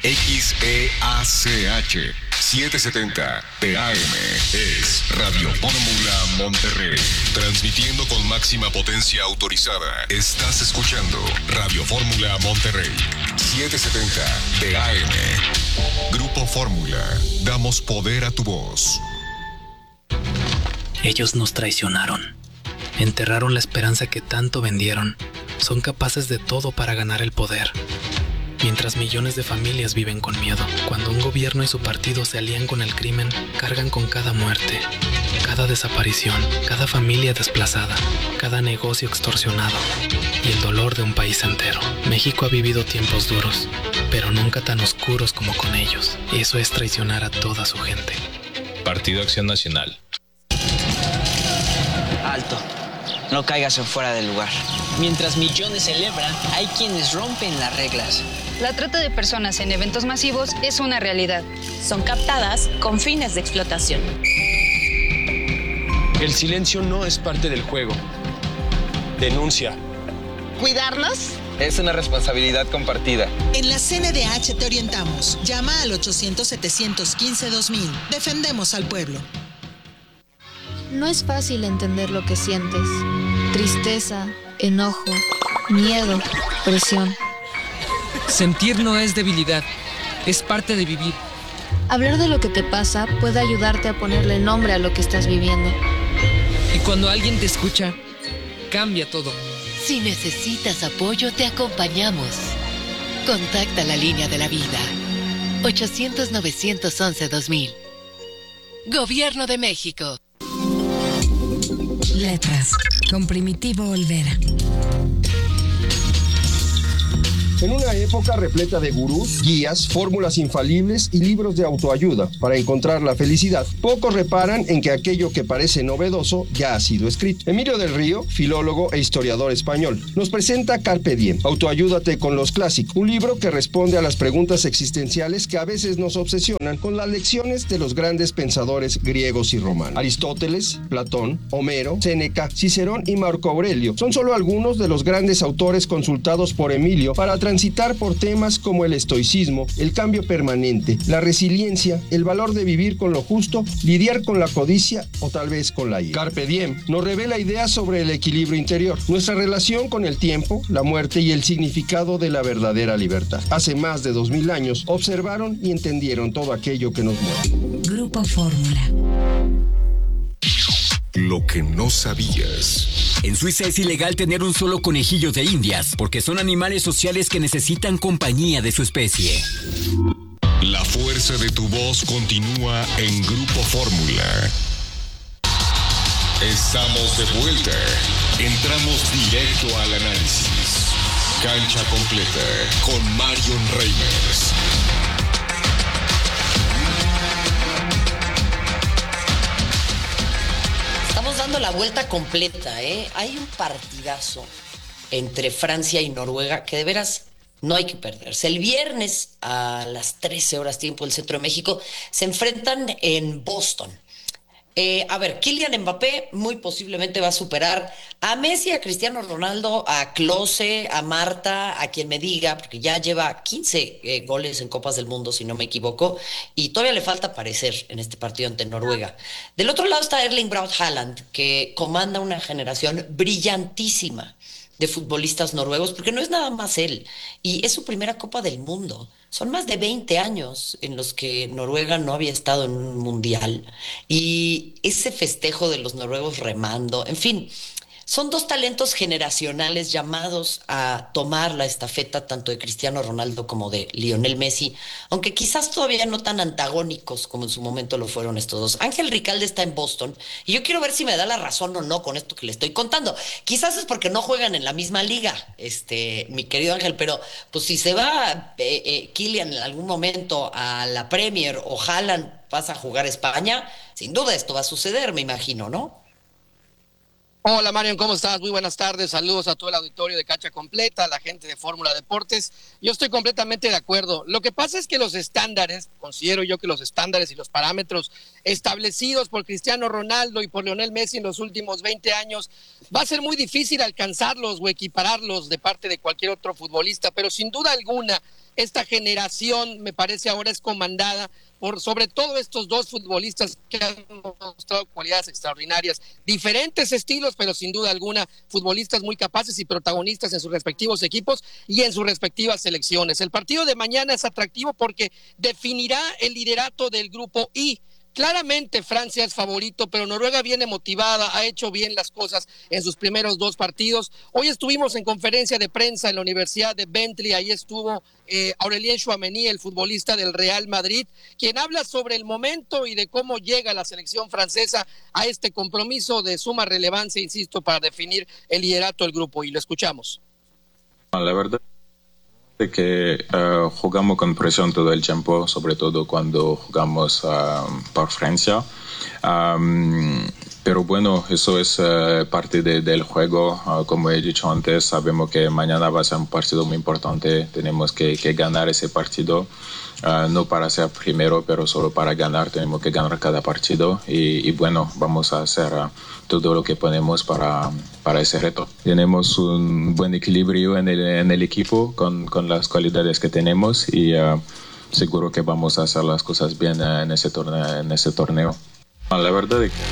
XEACH 770 TAM es Radio Fórmula Monterrey. Transmitiendo con máxima potencia autorizada. Estás escuchando Radio Fórmula Monterrey 770 TAM. Grupo Fórmula. Damos poder a tu voz. Ellos nos traicionaron. Enterraron la esperanza que tanto vendieron. Son capaces de todo para ganar el poder. Mientras millones de familias viven con miedo, cuando un gobierno y su partido se alían con el crimen, cargan con cada muerte, cada desaparición, cada familia desplazada, cada negocio extorsionado y el dolor de un país entero. México ha vivido tiempos duros, pero nunca tan oscuros como con ellos. Eso es traicionar a toda su gente. Partido Acción Nacional. Alto. No caigas en fuera del lugar. Mientras millones celebran, hay quienes rompen las reglas. La trata de personas en eventos masivos es una realidad. Son captadas con fines de explotación. El silencio no es parte del juego. Denuncia. ¿Cuidarnos? Es una responsabilidad compartida. En la CNDH te orientamos. Llama al 800-715-2000. Defendemos al pueblo. No es fácil entender lo que sientes. Tristeza, enojo, miedo, presión. Sentir no es debilidad, es parte de vivir. Hablar de lo que te pasa puede ayudarte a ponerle nombre a lo que estás viviendo. Y cuando alguien te escucha, cambia todo. Si necesitas apoyo, te acompañamos. Contacta la línea de la vida. 800-911-2000. Gobierno de México. Letras, con Primitivo Olvera. En una época repleta de gurús, guías, fórmulas infalibles y libros de autoayuda para encontrar la felicidad, pocos reparan en que aquello que parece novedoso ya ha sido escrito. Emilio del Río, filólogo e historiador español, nos presenta Carpe Diem, Autoayúdate con los clásicos, un libro que responde a las preguntas existenciales que a veces nos obsesionan con las lecciones de los grandes pensadores griegos y romanos. Aristóteles, Platón, Homero, Séneca, Cicerón y Marco Aurelio son solo algunos de los grandes autores consultados por Emilio para transitar por temas como el estoicismo, el cambio permanente, la resiliencia, el valor de vivir con lo justo, lidiar con la codicia o tal vez con la ira. Carpe Diem nos revela ideas sobre el equilibrio interior, nuestra relación con el tiempo, la muerte y el significado de la verdadera libertad. Hace más de 2000 años observaron y entendieron todo aquello que nos mueve. Grupo Fórmula. Lo que no sabías. En Suiza es ilegal tener un solo conejillo de indias, porque son animales sociales que necesitan compañía de su especie. La fuerza de tu voz continúa en Grupo Fórmula. Estamos de vuelta. Entramos directo al análisis. Cancha completa con Marion Reimers. Estamos dando la vuelta completa, ¿eh? Hay un partidazo entre Francia y Noruega que de veras no hay que perderse. El viernes a las 13 horas tiempo del centro de México se enfrentan en Boston. A ver, Kylian Mbappé muy posiblemente va a superar a Messi, a Cristiano Ronaldo, a Klose, a Marta, a quien me diga, porque ya lleva 15 goles en Copas del Mundo, si no me equivoco, y todavía le falta aparecer en este partido ante Noruega. Del otro lado está Erling Braut Haaland, que comanda una generación brillantísima de futbolistas noruegos, porque no es nada más él, y es su primera Copa del Mundo. Son más de 20 años en los que Noruega no había estado en un mundial, y ese festejo de los noruegos remando, en fin, son dos talentos generacionales llamados a tomar la estafeta tanto de Cristiano Ronaldo como de Lionel Messi, aunque quizás todavía no tan antagónicos como en su momento lo fueron estos dos. Ángel Ricalde está en Boston y yo quiero ver si me da la razón o no con esto que le estoy contando. Quizás es porque no juegan en la misma liga, mi querido Ángel, pero pues si se va Kylian en algún momento a la Premier o Haaland pasa a jugar a España, sin duda esto va a suceder, me imagino, ¿no? Hola Marion, ¿cómo estás? Muy buenas tardes, saludos a todo el auditorio de Cancha Completa, a la gente de Fórmula Deportes. Yo estoy completamente de acuerdo. Lo que pasa es que los estándares, considero yo que los estándares y los parámetros establecidos por Cristiano Ronaldo y por Lionel Messi en los últimos 20 años, va a ser muy difícil alcanzarlos o equipararlos de parte de cualquier otro futbolista, pero sin duda alguna, esta generación, me parece ahora es comandada por sobre todo estos dos futbolistas que han mostrado cualidades extraordinarias, diferentes estilos, pero sin duda alguna futbolistas muy capaces y protagonistas en sus respectivos equipos y en sus respectivas selecciones. El partido de mañana es atractivo porque definirá el liderato del grupo I. Claramente Francia es favorito, pero Noruega viene motivada, ha hecho bien las cosas en sus primeros dos partidos. Hoy estuvimos en conferencia de prensa en la Universidad de Bentley, ahí estuvo Aurélien Tchouameni, el futbolista del Real Madrid, quien habla sobre el momento y de cómo llega la selección francesa a este compromiso de suma relevancia, insisto, para definir el liderato del grupo. Y lo escuchamos. La verdad que jugamos con presión todo el tiempo, sobre todo cuando jugamos por Francia. Pero bueno, eso es parte del juego. Como he dicho antes, sabemos que mañana va a ser un partido muy importante. Tenemos que ganar ese partido, no para ser primero, pero solo para ganar. Tenemos que ganar cada partido y bueno, vamos a hacer todo lo que podemos para ese reto. Tenemos un buen equilibrio en el equipo con las cualidades que tenemos y seguro que vamos a hacer las cosas bien en ese torneo. La verdad es que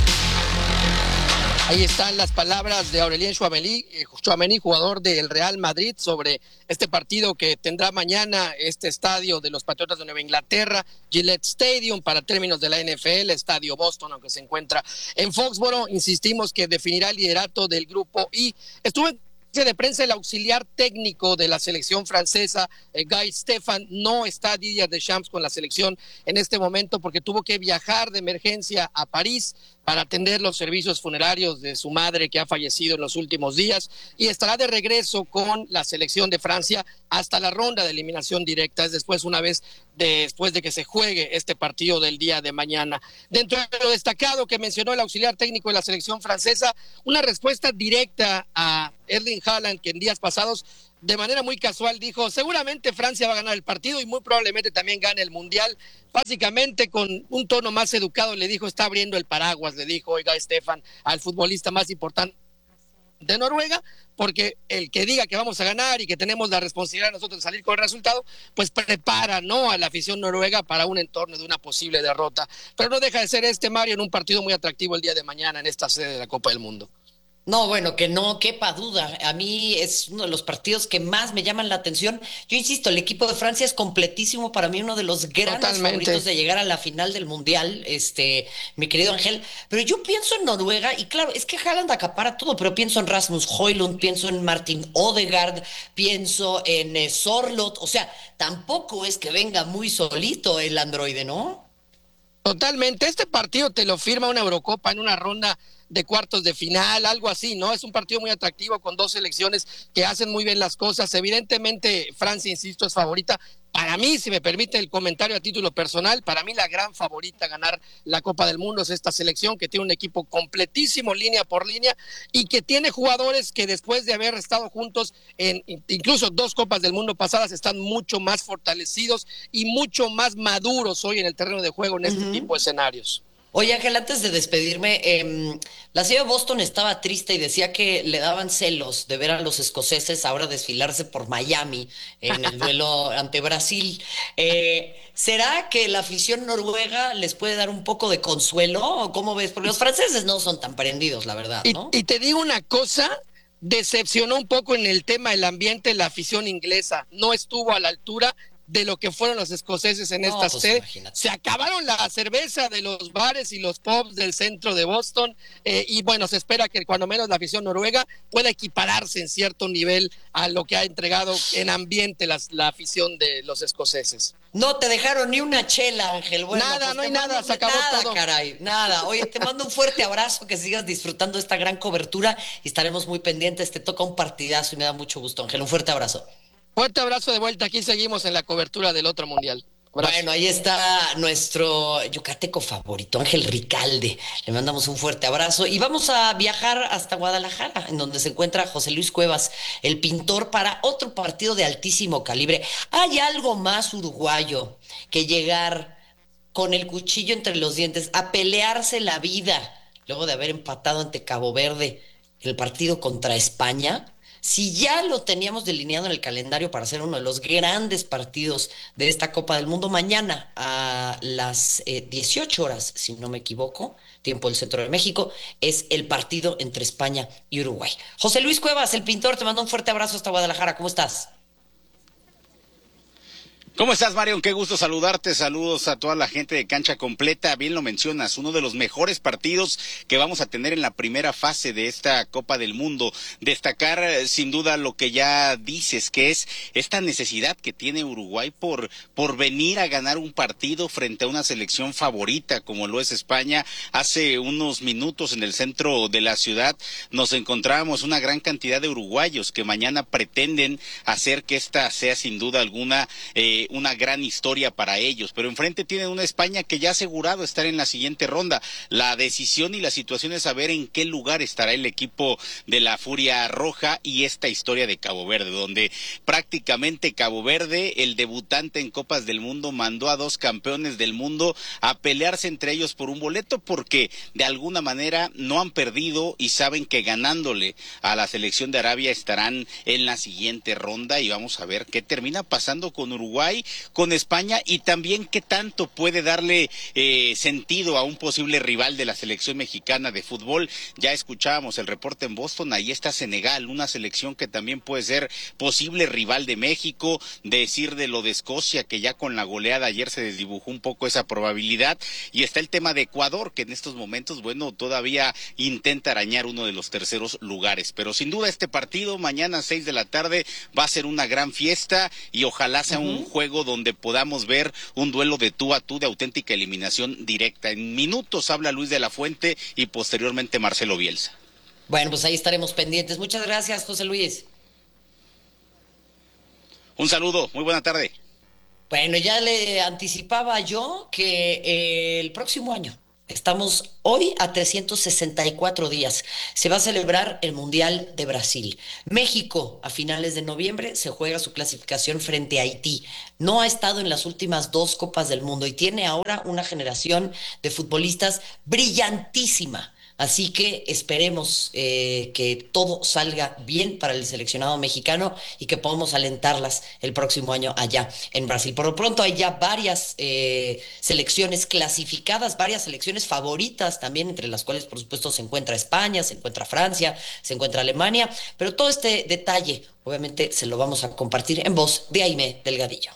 ahí están las palabras de Aurélien Tchouameni, jugador del Real Madrid, sobre este partido que tendrá mañana este estadio de los Patriotas de Nueva Inglaterra, Gillette Stadium, para términos de la NFL, Estadio Boston, aunque se encuentra en Foxboro. Insistimos que definirá el liderato del grupo I. Estuvo en de prensa el auxiliar técnico de la selección francesa, Guy Stefan. No está Didier Deschamps con la selección en este momento porque tuvo que viajar de emergencia a París para atender los servicios funerarios de su madre que ha fallecido en los últimos días, y estará de regreso con la selección de Francia hasta la ronda de eliminación directa, es después de que se juegue este partido del día de mañana. Dentro de lo destacado que mencionó el auxiliar técnico de la selección francesa, una respuesta directa a Erling Haaland, que en días pasados de manera muy casual dijo, seguramente Francia va a ganar el partido y muy probablemente también gane el Mundial. Básicamente con un tono más educado le dijo, está abriendo el paraguas, le dijo Guy Stefan al futbolista más importante de Noruega, porque el que diga que vamos a ganar y que tenemos la responsabilidad nosotros de salir con el resultado, pues prepara, ¿no?, a la afición noruega para un entorno de una posible derrota. Pero no deja de ser Mario, en un partido muy atractivo el día de mañana en esta sede de la Copa del Mundo. No, bueno, que no quepa duda. A mí es uno de los partidos que más me llaman la atención. Yo insisto, el equipo de Francia es completísimo. Para mí uno de los grandes favoritos de llegar a la final del Mundial, mi querido Ángel. Pero yo pienso en Noruega y claro, es que Haaland acapara todo, pero pienso en Rasmus Højlund, pienso en Martin Odegaard, pienso en Sorloth. O sea, tampoco es que venga muy solito el androide, ¿no? Totalmente. Este partido te lo firma una Eurocopa en una ronda de cuartos de final, algo así, ¿no? Es un partido muy atractivo con dos selecciones que hacen muy bien las cosas. Evidentemente Francia, insisto, es favorita. Para mí, si me permite el comentario a título personal, para mí la gran favorita a ganar la Copa del Mundo es esta selección que tiene un equipo completísimo línea por línea y que tiene jugadores que después de haber estado juntos en incluso dos Copas del Mundo pasadas están mucho más fortalecidos y mucho más maduros hoy en el terreno de juego en este tipo de escenarios. Oye, Ángel, antes de despedirme, la ciudad de Boston estaba triste y decía que le daban celos de ver a los escoceses ahora desfilarse por Miami en el duelo ante Brasil. ¿Será que la afición noruega les puede dar un poco de consuelo? ¿O cómo ves? Porque los franceses no son tan prendidos, la verdad, ¿no? Y te digo una cosa, decepcionó un poco en el tema del ambiente la afición inglesa. No estuvo a la altura de lo que fueron los escoceses en esta sede. Se acabaron la cerveza de los bares y los pubs del centro de Boston y bueno, se espera que cuando menos la afición noruega pueda equipararse en cierto nivel a lo que ha entregado en ambiente la afición de los escoceses. No te dejaron ni una chela, Ángel. Bueno, nada, pues no hay nada, se acabó todo. Caray, nada. Oye, te mando un fuerte abrazo, que sigas disfrutando esta gran cobertura y estaremos muy pendientes. Te toca un partidazo y me da mucho gusto, Ángel. Un fuerte abrazo. Fuerte abrazo de vuelta, aquí seguimos en la cobertura del otro mundial. Abrazo. Bueno, ahí está nuestro yucateco favorito, Ángel Ricalde. Le mandamos un fuerte abrazo y vamos a viajar hasta Guadalajara, en donde se encuentra José Luis Cuevas, el pintor, para otro partido de altísimo calibre. ¿Hay algo más uruguayo que llegar con el cuchillo entre los dientes a pelearse la vida luego de haber empatado ante Cabo Verde el partido contra España? Si ya lo teníamos delineado en el calendario para ser uno de los grandes partidos de esta Copa del Mundo, mañana a las 18 horas, si no me equivoco, tiempo del centro de México, es el partido entre España y Uruguay. José Luis Cuevas, el pintor, te mando un fuerte abrazo hasta Guadalajara. ¿Cómo estás? ¿Cómo estás, Marion? Qué gusto saludarte. Saludos a toda la gente de Cancha Completa. Bien lo mencionas, uno de los mejores partidos que vamos a tener en la primera fase de esta Copa del Mundo. Destacar sin duda lo que ya dices, que es esta necesidad que tiene Uruguay por venir a ganar un partido frente a una selección favorita como lo es España. Hace unos minutos en el centro de la ciudad nos encontrábamos una gran cantidad de uruguayos que mañana pretenden hacer que esta sea sin duda alguna una gran historia para ellos, pero enfrente tienen una España que ya ha asegurado estar en la siguiente ronda. La decisión y la situación es saber en qué lugar estará el equipo de la Furia Roja y esta historia de Cabo Verde, donde prácticamente Cabo Verde, el debutante en Copas del Mundo, mandó a 2 campeones del mundo a pelearse entre ellos por un boleto, porque de alguna manera no han perdido y saben que ganándole a la selección de Arabia estarán en la siguiente ronda, y vamos a ver qué termina pasando con Uruguay, con España, y también qué tanto puede darle sentido a un posible rival de la selección mexicana de fútbol. Ya escuchábamos el reporte en Boston, ahí está Senegal, una selección que también puede ser posible rival de México. Decir de lo de Escocia, que ya con la goleada ayer se desdibujó un poco esa probabilidad, y está el tema de Ecuador, que en estos momentos, bueno, todavía intenta arañar uno de los terceros lugares, pero sin duda este partido mañana a 6 de la tarde va a ser una gran fiesta, y ojalá sea un juego donde podamos ver un duelo de tú a tú, de auténtica eliminación directa. En minutos habla Luis de la Fuente y posteriormente Marcelo Bielsa. Bueno, pues ahí estaremos pendientes. Muchas gracias, José Luis. Un saludo, muy buena tarde. Bueno, ya le anticipaba yo que el próximo año, estamos hoy a 364 días, se va a celebrar el Mundial de Brasil. México, a finales de noviembre, se juega su clasificación frente a Haití. No ha estado en las últimas 2 Copas del Mundo y tiene ahora una generación de futbolistas brillantísima. Así que esperemos que todo salga bien para el seleccionado mexicano y que podamos alentarlas el próximo año allá en Brasil. Por lo pronto hay ya varias selecciones clasificadas, varias selecciones favoritas también, entre las cuales por supuesto se encuentra España, se encuentra Francia, se encuentra Alemania, pero todo este detalle obviamente se lo vamos a compartir en voz de Aimé Delgadillo.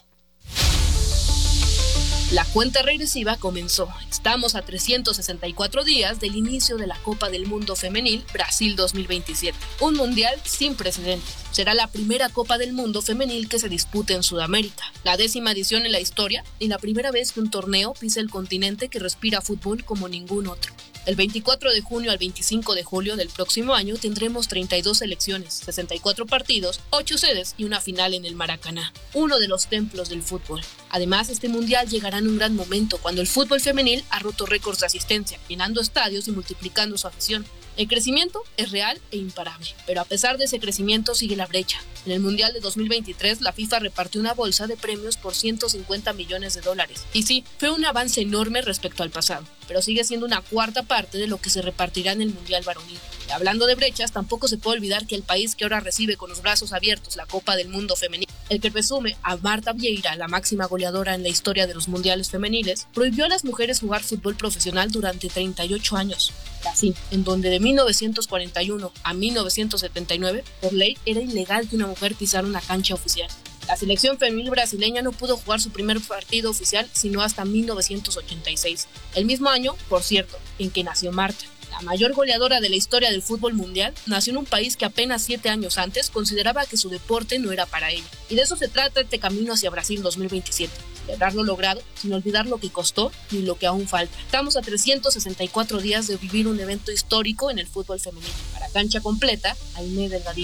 La cuenta regresiva comenzó. Estamos a 364 días del inicio de la Copa del Mundo Femenil Brasil 2027. Un mundial sin precedentes. Será la primera Copa del Mundo Femenil que se dispute en Sudamérica. La 10ª edición en la historia y la primera vez que un torneo pisa el continente que respira fútbol como ningún otro. Del 24 de junio al 25 de julio del próximo año tendremos 32 selecciones, 64 partidos, 8 sedes y una final en el Maracaná, uno de los templos del fútbol. Además, este mundial llegará en un gran momento cuando el fútbol femenil ha roto récords de asistencia, llenando estadios y multiplicando su afición. El crecimiento es real e imparable, pero a pesar de ese crecimiento sigue la brecha. En el Mundial de 2023, la FIFA repartió una bolsa de premios por $150 millones. Y sí, fue un avance enorme respecto al pasado, pero sigue siendo una cuarta parte de lo que se repartirá en el Mundial varonil. Y hablando de brechas, tampoco se puede olvidar que el país que ahora recibe con los brazos abiertos la Copa del Mundo Femenil, el que presume a Marta Vieira, la máxima goleadora en la historia de los mundiales femeniles, prohibió a las mujeres jugar fútbol profesional durante 38 años. Así, en donde de 1941 a 1979, por ley, era ilegal que una mujer pisara una cancha oficial. La selección femenil brasileña no pudo jugar su primer partido oficial sino hasta 1986, el mismo año, por cierto, en que nació Marta. La mayor goleadora de la historia del fútbol mundial nació en un país que apenas 7 años antes consideraba que su deporte no era para ella. Y de eso se trata este camino hacia Brasil 2027. Celebrar lo logrado, sin olvidar lo que costó ni lo que aún falta. Estamos a 364 días de vivir un evento histórico en el fútbol femenino. Para Cancha Completa, Aimé Delgadillo.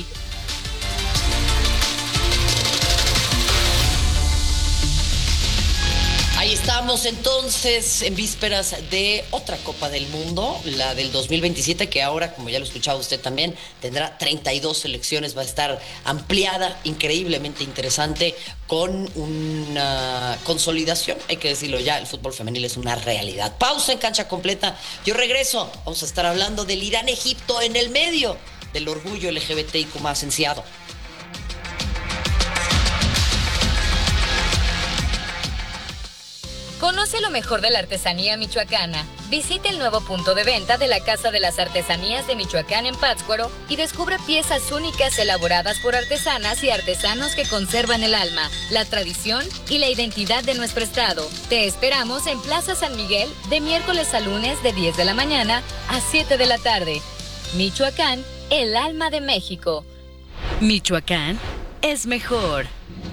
Ahí estamos entonces en vísperas de otra Copa del Mundo, la del 2027, que ahora, como ya lo escuchaba usted también, tendrá 32 selecciones, va a estar ampliada, increíblemente interesante, con una consolidación, hay que decirlo ya, el fútbol femenil es una realidad. Pausa en Cancha Completa, yo regreso, vamos a estar hablando del Irán-Egipto en el medio del orgullo LGBTIQ más ansiado. Conoce lo mejor de la artesanía michoacana. Visita el nuevo punto de venta de la Casa de las Artesanías de Michoacán en Pátzcuaro y descubre piezas únicas elaboradas por artesanas y artesanos que conservan el alma, la tradición y la identidad de nuestro estado. Te esperamos en Plaza San Miguel de miércoles a lunes de 10 de la mañana a 7 de la tarde. Michoacán, el alma de México. Michoacán es mejor.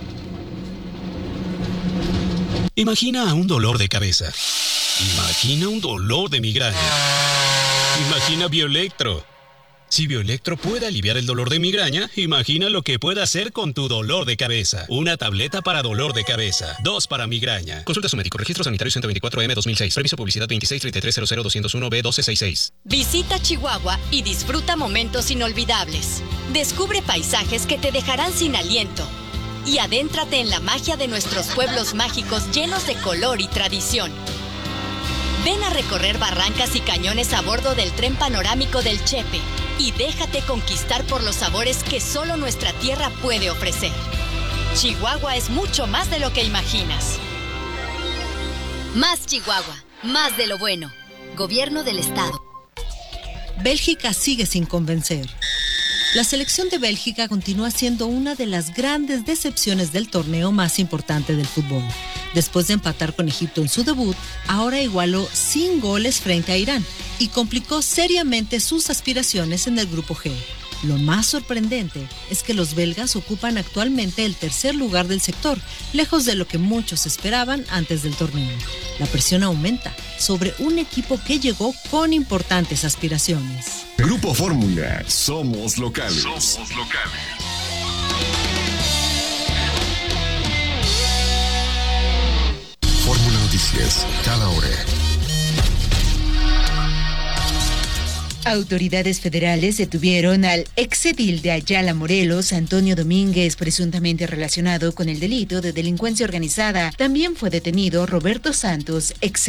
Imagina un dolor de cabeza. Imagina un dolor de migraña. Imagina Bioelectro. Si Bioelectro puede aliviar el dolor de migraña, imagina lo que puede hacer con tu dolor de cabeza. Una tableta para dolor de cabeza. 2 para migraña. Consulta a su médico. Registro sanitario 124M 2006. Permiso publicidad 2633000201B1266. Visita Chihuahua y disfruta momentos inolvidables. Descubre paisajes que te dejarán sin aliento. Y adéntrate en la magia de nuestros pueblos mágicos llenos de color y tradición. Ven a recorrer barrancas y cañones a bordo del tren panorámico del Chepe y déjate conquistar por los sabores que solo nuestra tierra puede ofrecer. Chihuahua es mucho más de lo que imaginas. Más Chihuahua, más de lo bueno. Gobierno del Estado. Bélgica sigue sin convencer. La selección de Bélgica continúa siendo una de las grandes decepciones del torneo más importante del fútbol. Después de empatar con Egipto en su debut, ahora igualó sin goles frente a Irán y complicó seriamente sus aspiraciones en el Grupo G. Lo más sorprendente es que los belgas ocupan actualmente el tercer lugar del sector, lejos de lo que muchos esperaban antes del torneo. La presión aumenta sobre un equipo que llegó con importantes aspiraciones. Grupo Fórmula, somos locales. Somos locales. Fórmula Noticias, cada hora. Autoridades federales detuvieron al exedil de Ayala, Morelos, Antonio Domínguez, presuntamente relacionado con el delito de delincuencia organizada. También fue detenido Roberto Santos, ex